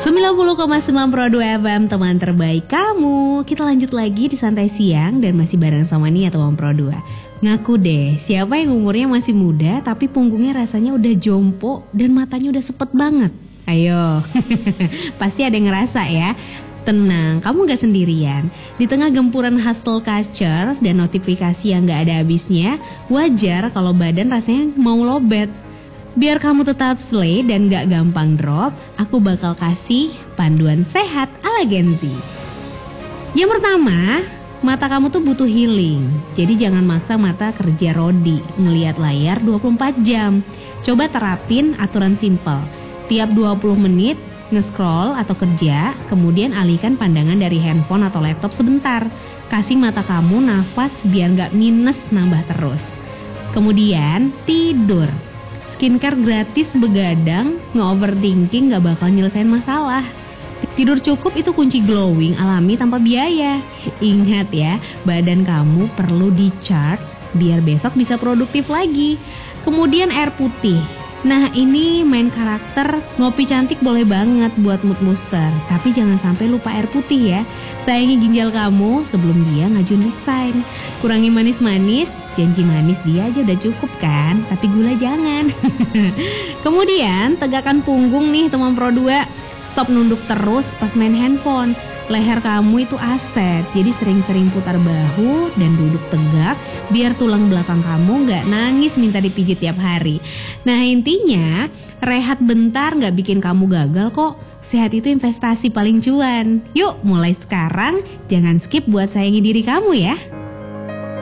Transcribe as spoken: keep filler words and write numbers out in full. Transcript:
sembilan puluh koma sembilan Pro dua F M, teman terbaik kamu. Kita lanjut lagi di Santai Siang dan masih bareng sama Nia, teman Pro dua. Ngaku deh, siapa yang umurnya masih muda tapi punggungnya rasanya udah jompo dan matanya udah sepet banget? Ayo, pasti ada yang ngerasa ya. Tenang, kamu gak sendirian. Di tengah gempuran hustle culture dan notifikasi yang gak ada habisnya, wajar kalau badan rasanya mau lobet. Biar kamu tetap slay dan gak gampang drop, aku bakal kasih panduan sehat ala Gen Z. Yang pertama, mata kamu tuh butuh healing. Jadi jangan maksa mata kerja rodi ngelihat layar dua puluh empat jam. Coba terapin aturan simple. Tiap dua puluh menit nge-scroll atau kerja, kemudian alihkan pandangan dari handphone atau laptop sebentar. Kasih mata kamu nafas biar gak minus nambah terus. Kemudian tidur. Skincare gratis begadang, nge-overthinking gak bakal nyelesain masalah. Tidur cukup itu kunci glowing alami tanpa biaya. Ingat ya, badan kamu perlu di-charge biar besok bisa produktif lagi. Kemudian air putih. Nah ini main karakter, ngopi cantik boleh banget buat mood booster. Tapi jangan sampai lupa air putih ya. Sayangi ginjal kamu sebelum dia ngajuin resign. Kurangi manis-manis, janji manis dia aja udah cukup kan. Tapi gula jangan. Kemudian tegakkan punggung nih teman Pro dua. Stop nunduk terus pas main handphone. Leher kamu itu aset, jadi sering-sering putar bahu dan duduk tegak biar tulang belakang kamu gak nangis minta dipijit tiap hari. Nah intinya, rehat bentar gak bikin kamu gagal kok. Sehat itu investasi paling cuan. Yuk mulai sekarang, jangan skip buat sayangi diri kamu ya.